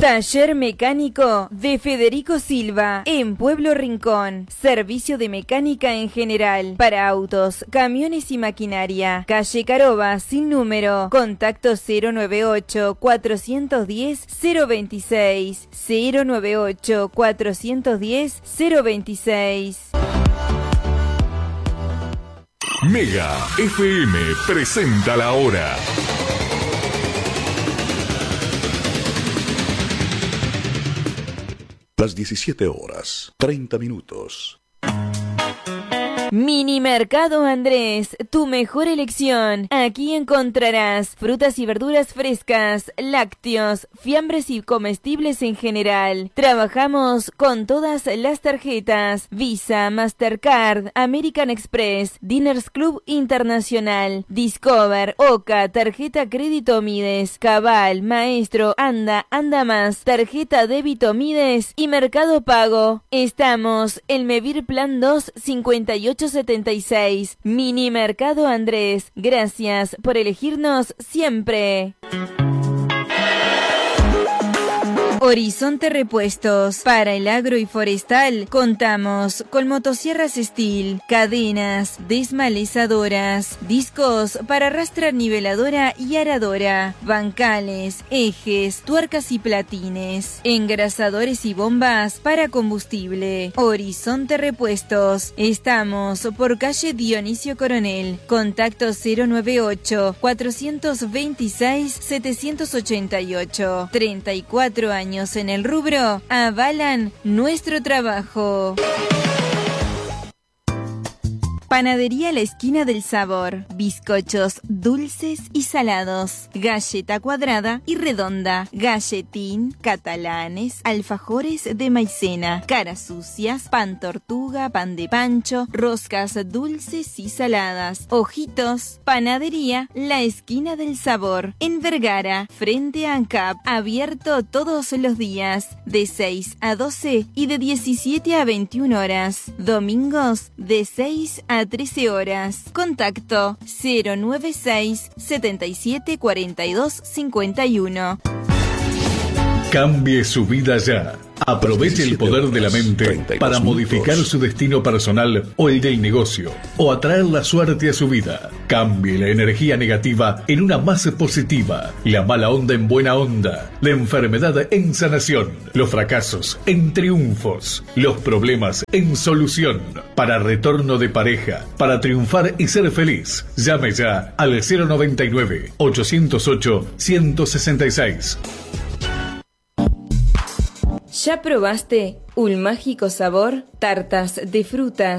Taller mecánico de Federico Silva en Pueblo Rincón. Servicio de mecánica en general para autos, camiones y maquinaria. Calle Caroba sin número. Contacto 098-410-026. 098-410-026. Mega FM presenta la hora. Las 17 horas, 30 minutos. Mini Mercado Andrés, tu mejor elección. Aquí encontrarás frutas y verduras frescas, lácteos, fiambres y comestibles en general. Trabajamos con todas las tarjetas: Visa, Mastercard, American Express, Diners Club Internacional, Discover, Oca, tarjeta crédito Mides, Cabal, Maestro, Anda Más, tarjeta débito Mides y Mercado Pago. Estamos en Mevir Plan 2, 5876. Mini Mercado Andrés. Gracias por elegirnos siempre. Horizonte Repuestos. Para el agro y forestal contamos con motosierras Steel, cadenas, desmalezadoras, discos para arrastrar niveladora y aradora, bancales, ejes, tuercas y platines, engrasadores y bombas para combustible. Horizonte Repuestos. Estamos por calle Dionisio Coronel. Contacto 098-426-788. 34 años en el rubro avalan nuestro trabajo. Panadería La Esquina del Sabor. Bizcochos dulces y salados. Galleta cuadrada y redonda. Galletín, catalanes, alfajores de maicena. Caras sucias, pan tortuga, pan de pancho, roscas dulces y saladas. Ojitos. Panadería La Esquina del Sabor. En Vergara, frente a ANCAP. Abierto todos los días. De 6 a 12 y de 17 a 21 horas. Domingos de 6 a 13 horas. Contacto 096 77 42 51. Cambie su vida ya. Aproveche el poder de la mente para modificar su destino personal o el del negocio, o atraer la suerte a su vida. Cambie la energía negativa en una más positiva, la mala onda en buena onda, la enfermedad en sanación, los fracasos en triunfos, los problemas en solución. Para retorno de pareja, para triunfar y ser feliz, llame ya al 099-808-166. ¿Ya probaste un mágico sabor? Tartas de frutas,